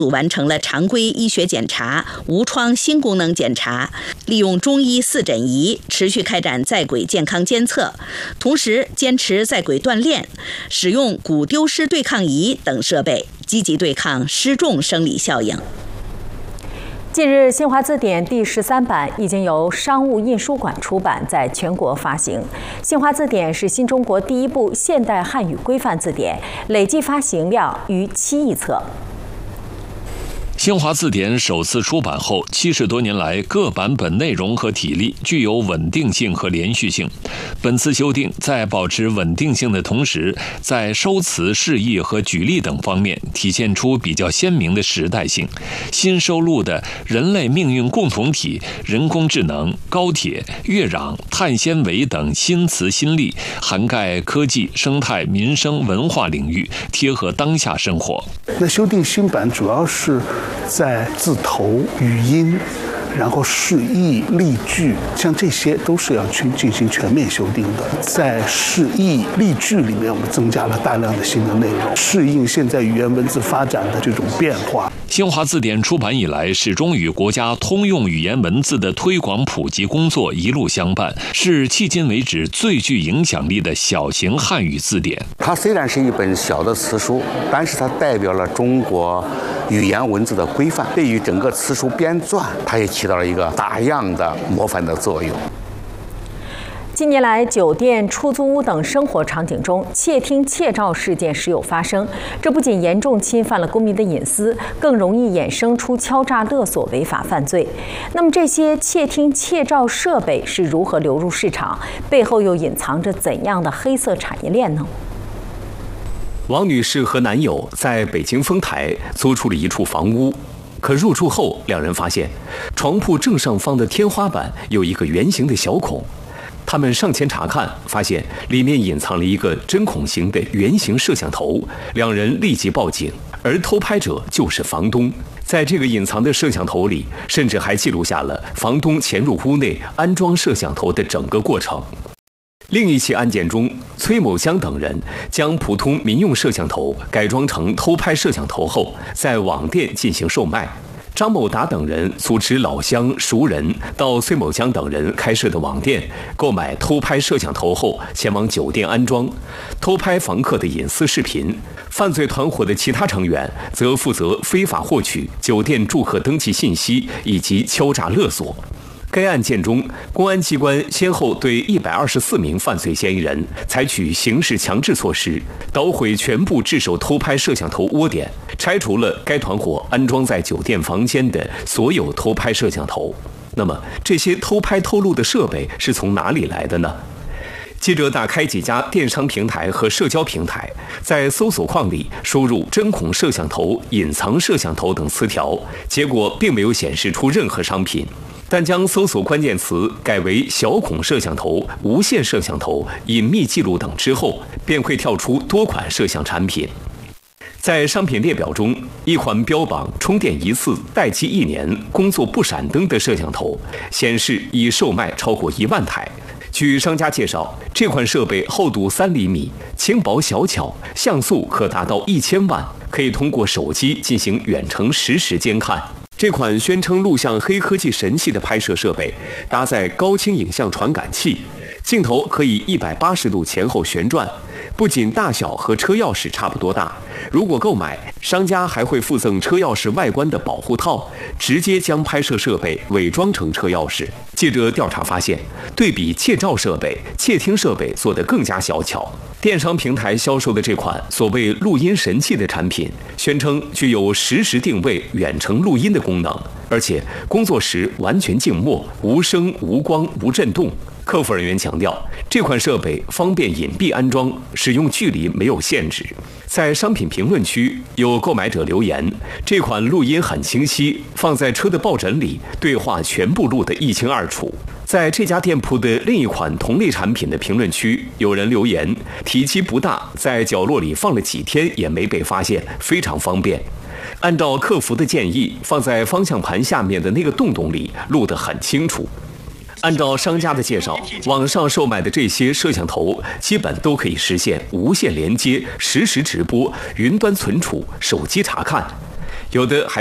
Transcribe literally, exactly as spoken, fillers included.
完成了常规医学检查、无创新功能检查，利用中医四诊仪持续开展在轨健康监测，同时坚持在轨锻炼，使用骨丢失对抗仪等设备，积极对抗失重生理效应。 近日，新华字典第十三版已经由商务印书馆出版，在全国发行。新华字典是新中国第一部现代汉语规范字典，累计发行量逾七亿册。 新华字典首次出版后，七十多年来各版本内容和体例具有稳定性和连续性。本次修订在保持稳定性的同时，在收词、释义和举例等方面体现出比较鲜明的时代性。新收录的人类命运共同体、人工智能、高铁、月壤、碳纤维等新词新例，涵盖科技、生态、民生、文化领域，贴合当下生活。 那修订新版主要是在字头、语音，然后释义、例句，像这些都是要去进行全面修订的。在释义、例句里面，我们增加了大量的新的内容，适应现在语言文字发展的这种变化。 新华字典出版以来，始终与国家通用语言文字的推广普及工作一路相伴，是迄今为止最具影响力的小型汉语字典。 它虽然是一本小的词书，但是它代表了中国语言文字的规范，对于整个词书编纂，它也起到了一个打样的模范的作用。 近年来，酒店、出租屋等生活场景中窃听窃照事件时有发生，这不仅严重侵犯了公民的隐私，更容易衍生出敲诈勒索违法犯罪。那么，这些窃听窃照设备是如何流入市场？背后又隐藏着怎样的黑色产业链呢？ 王女士和男友在北京丰台租出了一处房屋，可入住后，两人发现床铺正上方的天花板有一个圆形的小孔。他们上前查看，发现里面隐藏了一个针孔型的圆形摄像头，两人立即报警，而偷拍者就是房东。在这个隐藏的摄像头里，甚至还记录下了房东潜入屋内安装摄像头的整个过程。另一起案件中，崔某香等人将普通民用摄像头改装成偷拍摄像头后，在网店进行售卖。张某达等人组织老乡、熟人到崔某香等人开设的网店购买偷拍摄像头后，前往酒店安装，偷拍房客的隐私视频。犯罪团伙的其他成员则负责非法获取酒店住客登记信息以及敲诈勒索。该案件中，公安机关先后对一百二十四名犯罪嫌疑人采取刑事强制措施，捣毁全部制手偷拍摄像头窝点，拆除了该团伙安装在酒店房间的所有偷拍摄像头。那么，这些偷拍偷录的设备是从哪里来的呢？记者打开几家电商平台和社交平台，在搜索框里输入针孔摄像头、隐藏摄像头等词条，结果并没有显示出任何商品。但将搜索关键词改为小孔摄像头、无线摄像头、隐秘记录等之后，便会跳出多款摄像产品。在商品列表中，一款标榜充电一次、待机一年、工作不闪灯的摄像头，显示已售卖超过一万台。据商家介绍，这款设备厚度三厘米，轻薄小巧，像素可达到一千万，可以通过手机进行远程实时监看。这款宣称录像黑科技神器的拍摄设备，搭载高清影像传感器，镜头可以一百八十度前后旋转，不仅大小和车钥匙差不多大，如果购买，商家还会附赠车钥匙外观的保护套，直接将拍摄设备伪装成车钥匙。记者调查发现，对比窃照设备，窃听设备做得更加小巧。电商平台销售的这款所谓录音神器的产品，宣称具有实时定位、远程录音的功能，而且工作时完全静默，无声、无光、无震动。客服人员强调，这款设备方便隐蔽安装，使用距离没有限制。在商品评论区，有购买者留言，这款录音很清晰，放在车的抱枕里，对话全部录得一清二楚。在这家店铺的另一款同类产品的评论区，有人留言，体积不大，在角落里放了几天也没被发现，非常方便。按照客服的建议，放在方向盘下面的那个洞洞里，录得很清楚。按照商家的介绍，网上售卖的这些摄像头基本都可以实现无线连接、实时直播、云端存储、手机查看。 有的还